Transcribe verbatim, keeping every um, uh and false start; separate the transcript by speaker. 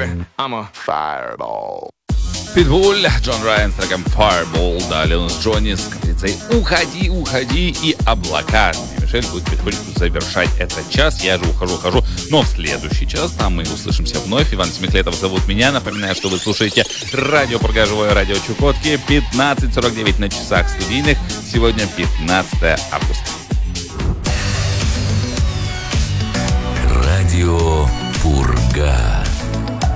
Speaker 1: I'm a fireball.
Speaker 2: Питбуль, Джон Райан с треком Fireball. Далее у нас Джонни с композицией «Уходи, уходи» и «Облака». Мишель будет потихоньку завершать этот час. Я же ухожу, ухожу. Но в следующий час там мы услышимся вновь. Иван Семихлетов зовут меня. Напоминаю, что вы слушаете радио Пурга, живое радио Чукотки. пятнадцать сорок девять на часах студийных. Сегодня пятнадцатое августа.
Speaker 3: Радио Пурга.